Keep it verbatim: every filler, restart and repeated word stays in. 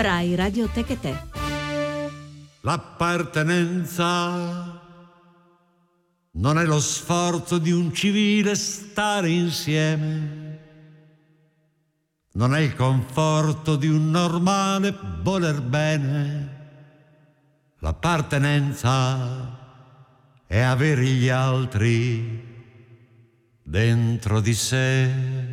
Rai Radio Tech e Te. L'appartenenza non è lo sforzo di un civile stare insieme, non è il conforto di un normale voler bene. L'appartenenza è avere gli altri dentro di sé.